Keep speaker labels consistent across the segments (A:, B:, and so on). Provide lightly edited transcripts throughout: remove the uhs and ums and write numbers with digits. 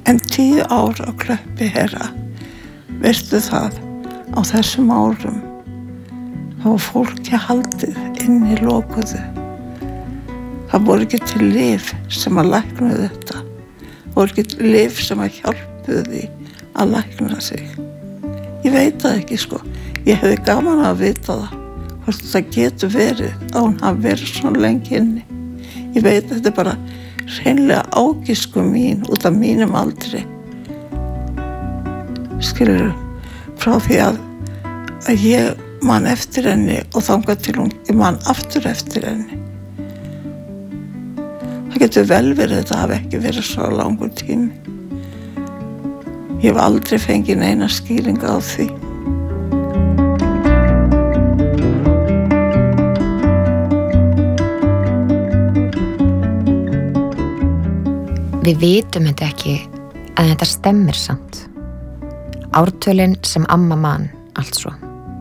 A: En 10 ár á Kleppi, herra, veistu það, á þessum árum, þá var fólki haldið inni lokuðu. Það voru ekki til lyf sem að læknuðu þetta. Það voru ekki til lyf sem að hjálpuðu því að lækna sig. Ég veit það ekki, sko. Ég hefði gaman að vita það, hvort það getur verið að hún hafi verið svona lengi inni. Ég veit þetta bara hreinlega ágisku mín út af mínum aldri. Skilurðu, frá því að ég man eftir henni og þangað til ég man aftur eftir henni. Það getur vel verið þetta hafi ekki verið svo langur tími. Ég hef aldrei fengið neina skýringa á því.
B: Við vitum þetta ekki að þetta stemmir samt. Ártölin sem amma man, altså.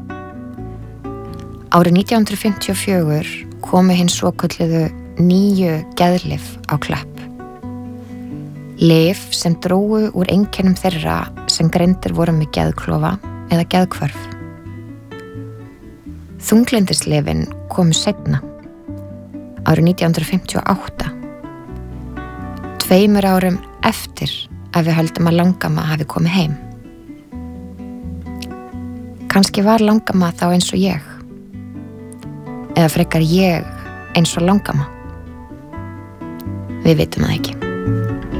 B: Árið 1954 komu hinn svokölluðu 9 geðlyf á Klepp. Lyf sem drógu úr einkennum þeirra sem greindir voru með geðklofa eða geðhvörf. Þunglyndislyfin komu seinna, árið 1958. 2 árum eftir að við höldum að langamma hafi komið heim. Kannski var langamma þá eins og ég, eða frekar ég eins og langamma. Við vitum það ekki.